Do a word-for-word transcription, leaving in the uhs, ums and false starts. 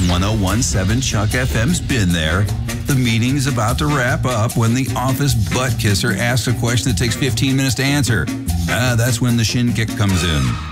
one oh one point seven Chuck F M's been there. The meeting's about to wrap up when the office butt kisser asks a question that takes fifteen minutes to answer. Ah, that's when the shin kick comes in.